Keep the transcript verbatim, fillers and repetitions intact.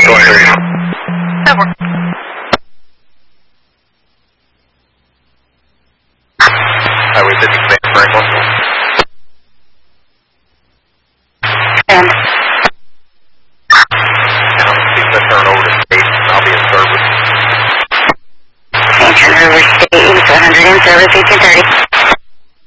Go ahead. That works. Highway fifty, command Franklin. And And I'm going to turn over to state, and I'll be in service. and turn over to state, one hundred in service, eighteen thirty.